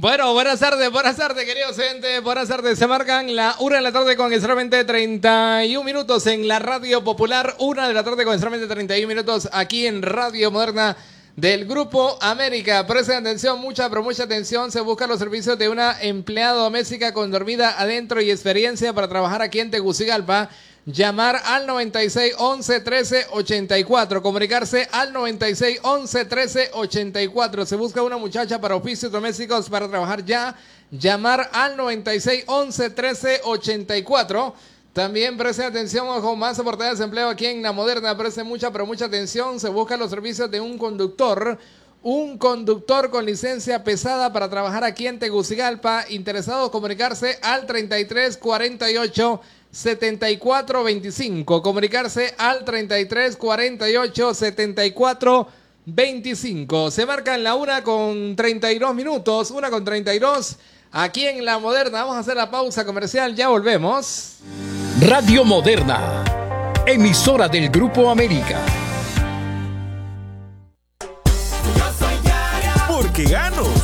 Bueno, buenas tardes, queridos oyentes. Buenas tardes. Se marcan la 1 de la tarde con solamente 31 minutos en la Radio Popular. 1 de la tarde con solamente 31 minutos aquí en Radio Moderna del Grupo América. Presten atención, mucha atención. Se buscan los servicios de una empleada doméstica con dormida adentro y experiencia para trabajar aquí en Tegucigalpa. Llamar al 96 11 13 84. Comunicarse al 96 11 13 84. Se busca una muchacha para oficios domésticos para trabajar ya. Llamar al 96 11 13 84. También presten atención, ojo, más oportunidades de empleo aquí en La Moderna. Presten mucha atención. Se buscan los servicios de un conductor con licencia pesada para trabajar aquí en Tegucigalpa. Interesados, comunicarse al 33 48 74 25. Comunicarse al 33 48 74 25. Se marcan la 1 con 32 minutos. 1 con 32. Aquí en La Moderna. Vamos a hacer la pausa comercial. Ya volvemos. Radio Moderna, emisora del Grupo América. Porque gano.